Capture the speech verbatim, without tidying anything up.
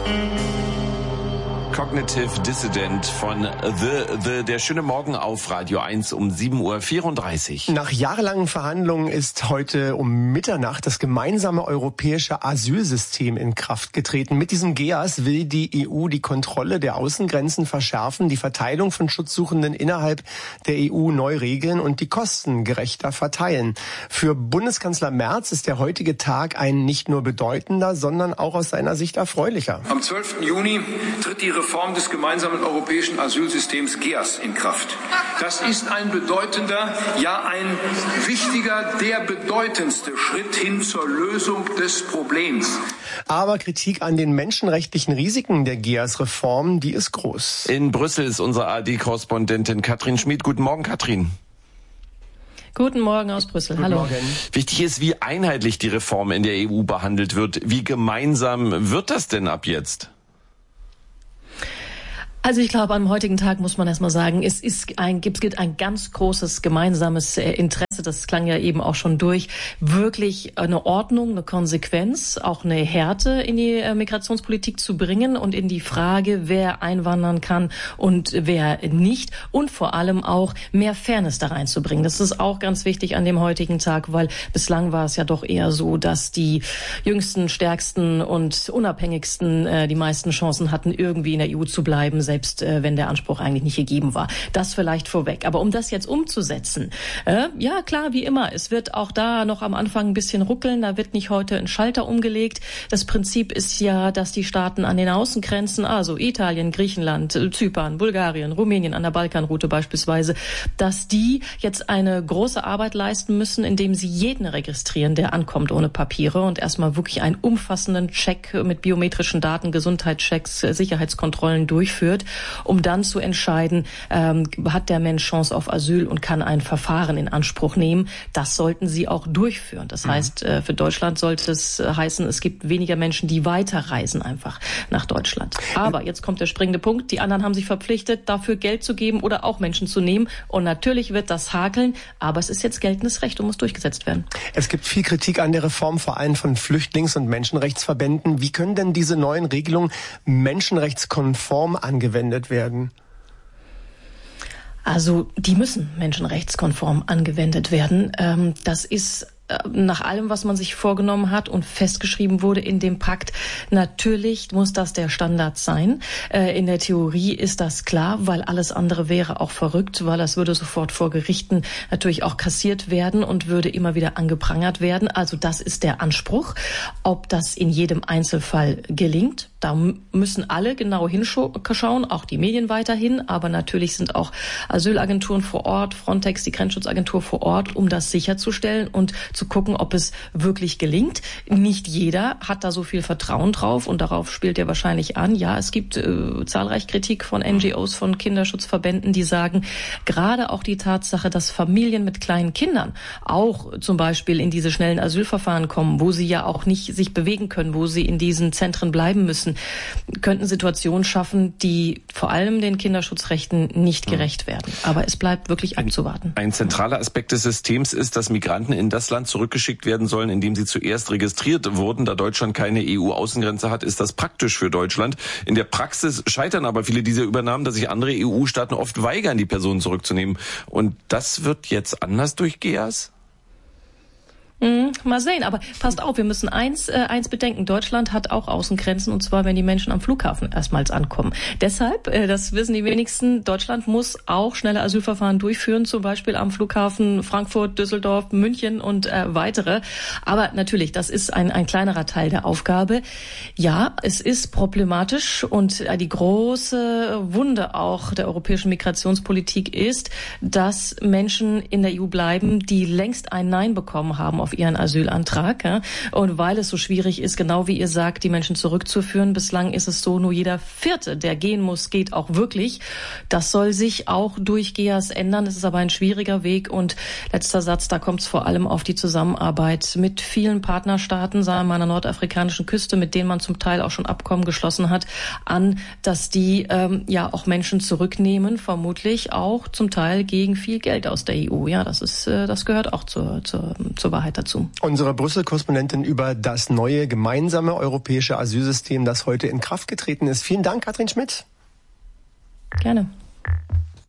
Cognitive Dissident von The, The, der schöne Morgen auf Radio eins um sieben Uhr vierunddreißig. Nach jahrelangen Verhandlungen ist heute um Mitternacht das gemeinsame europäische Asylsystem in Kraft getreten. Mit diesem G E A S will die E U die Kontrolle der Außengrenzen verschärfen, die Verteilung von Schutzsuchenden innerhalb der E U neu regeln und die Kosten gerechter verteilen. Für Bundeskanzler Merz ist der heutige Tag ein nicht nur bedeutender, sondern auch aus seiner Sicht erfreulicher. Am zwölften Juni tritt die Reform des gemeinsamen europäischen Asylsystems G E A S in Kraft. Das ist ein bedeutender, ja ein wichtiger, der bedeutendste Schritt hin zur Lösung des Problems. Aber Kritik an den menschenrechtlichen Risiken der G E A S-Reform, die ist groß. In Brüssel ist unsere A R D-Korrespondentin Katrin Schmid. Guten Morgen, Katrin. Guten Morgen aus Brüssel. Guten Hallo. Morgen. Wichtig ist, wie einheitlich die Reform in der E U behandelt wird. Wie gemeinsam wird das denn ab jetzt? Also ich glaube, am heutigen Tag muss man erstmal sagen, es ist ein, es gibt ein ganz großes gemeinsames Interesse, das klang ja eben auch schon durch, wirklich eine Ordnung, eine Konsequenz, auch eine Härte in die Migrationspolitik zu bringen und in die Frage, wer einwandern kann und wer nicht und vor allem auch mehr Fairness da reinzubringen. Das ist auch ganz wichtig an dem heutigen Tag, weil bislang war es ja doch eher so, dass die jüngsten, stärksten und unabhängigsten äh, die meisten Chancen hatten, irgendwie in der E U zu bleiben, selbst äh, wenn der Anspruch eigentlich nicht gegeben war. Das vielleicht vorweg. Aber um das jetzt umzusetzen, äh, ja klar, wie immer, es wird auch da noch am Anfang ein bisschen ruckeln, da wird nicht heute ein Schalter umgelegt. Das Prinzip ist ja, dass die Staaten an den Außengrenzen, also Italien, Griechenland, Zypern, Bulgarien, Rumänien an der Balkanroute beispielsweise, dass die jetzt eine große Arbeit leisten müssen, indem sie jeden registrieren, der ankommt ohne Papiere und erstmal wirklich einen umfassenden Check mit biometrischen Daten, Gesundheitschecks, Sicherheitskontrollen durchführt, um dann zu entscheiden, ähm, hat der Mensch Chance auf Asyl und kann ein Verfahren in Anspruch nehmen. Das sollten sie auch durchführen. Das mhm. heißt, äh, für Deutschland sollte es äh, heißen, es gibt weniger Menschen, die weiterreisen einfach nach Deutschland. Aber jetzt kommt der springende Punkt. Die anderen haben sich verpflichtet, dafür Geld zu geben oder auch Menschen zu nehmen. Und natürlich wird das hakeln, aber es ist jetzt geltendes Recht und muss durchgesetzt werden. Es gibt viel Kritik an der Reform, vor allem von Flüchtlings- und Menschenrechtsverbänden. Wie können denn diese neuen Regelungen menschenrechtskonform angewendet werden? Also die müssen menschenrechtskonform angewendet werden. Ähm, das ist nach allem, was man sich vorgenommen hat und festgeschrieben wurde in dem Pakt, natürlich muss das der Standard sein. In der Theorie ist das klar, weil alles andere wäre auch verrückt, weil das würde sofort vor Gerichten natürlich auch kassiert werden und würde immer wieder angeprangert werden. Also das ist der Anspruch. Ob das in jedem Einzelfall gelingt, da müssen alle genau hinschauen, auch die Medien weiterhin, aber natürlich sind auch Asylagenturen vor Ort, Frontex, die Grenzschutzagentur vor Ort, um das sicherzustellen und zu gucken, ob es wirklich gelingt. Nicht jeder hat da so viel Vertrauen drauf und darauf spielt er wahrscheinlich an. Ja, es gibt äh, zahlreich Kritik von N G Os, von Kinderschutzverbänden, die sagen, gerade auch die Tatsache, dass Familien mit kleinen Kindern auch zum Beispiel in diese schnellen Asylverfahren kommen, wo sie ja auch nicht sich bewegen können, wo sie in diesen Zentren bleiben müssen, könnten Situationen schaffen, die vor allem den Kinderschutzrechten nicht gerecht werden. Aber es bleibt wirklich abzuwarten. Ein zentraler Aspekt des Systems ist, dass Migranten in das Land zurückgeschickt werden sollen, in dem sie zuerst registriert wurden. Da Deutschland keine E U-Außengrenze hat, ist das praktisch für Deutschland. In der Praxis scheitern aber viele dieser Übernahmen, dass sich andere E U-Staaten oft weigern, die Personen zurückzunehmen. Und das wird jetzt anders durch G E A S? Mhm, mal sehen, aber passt auf, wir müssen eins, äh, eins bedenken. Deutschland hat auch Außengrenzen, und zwar, wenn die Menschen am Flughafen erstmals ankommen. Deshalb, äh, das wissen die wenigsten, Deutschland muss auch schnelle Asylverfahren durchführen, zum Beispiel am Flughafen Frankfurt, Düsseldorf, München und äh, weitere. Aber natürlich, das ist ein, ein kleinerer Teil der Aufgabe. Ja, es ist problematisch und äh, die große Wunde auch der europäischen Migrationspolitik ist, dass Menschen in der E U bleiben, die längst ein Nein bekommen haben auf ihren Asylantrag. Ja. Und weil es so schwierig ist, genau wie ihr sagt, die Menschen zurückzuführen, bislang ist es so, nur jeder Vierte, der gehen muss, geht auch wirklich. Das soll sich auch durch G E A S ändern. Es ist aber ein schwieriger Weg. Und letzter Satz, da kommt es vor allem auf die Zusammenarbeit mit vielen Partnerstaaten, sagen wir an der nordafrikanischen Küste, mit denen man zum Teil auch schon Abkommen geschlossen hat, an, dass die ähm, ja auch Menschen zurücknehmen, vermutlich auch zum Teil gegen viel Geld aus der E U. Ja, das ist, äh, das gehört auch zur, zur, zur Wahrheit gesagt dazu. Unsere Brüssel-Korrespondentin über das neue gemeinsame europäische Asylsystem, das heute in Kraft getreten ist. Vielen Dank, Katrin Schmidt. Gerne.